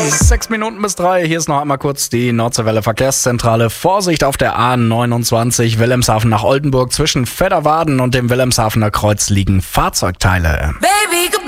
6 Minuten bis 3. Hier ist noch einmal kurz die Nordseewelle Verkehrszentrale. Vorsicht auf der A29 Wilhelmshaven nach Oldenburg. Zwischen Vedderwaden und dem Wilhelmshavener Kreuz liegen Fahrzeugteile.